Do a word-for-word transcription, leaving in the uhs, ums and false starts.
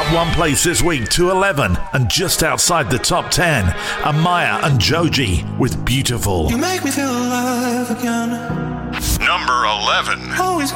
one place this week to eleven, and just outside the top ten, Amaya and Joji with Beautiful. You make me feel alive again. Number eleven. Always